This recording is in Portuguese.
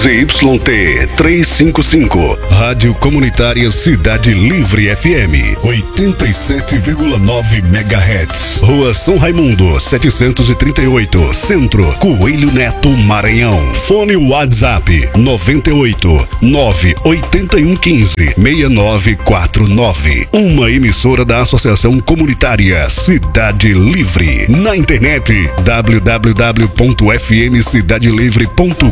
ZYT 355, Rádio Comunitária Cidade Livre FM, 87,9 MHz. Rua São Raimundo, 738, Centro, Coelho Neto, Maranhão. Fone WhatsApp 98 98115 6949. Uma emissora da Associação Comunitária Cidade Livre. Na internet www.fmcidadelivre.com.br.